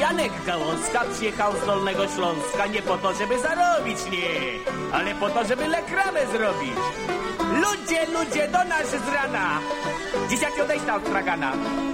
Janek Gałązka przyjechał z Dolnego Śląska nie po to, żeby zarobić, nie, ale po to, żeby lekramę zrobić. Ludzie, do nas z rana! Dzieciaki odejść od stragana.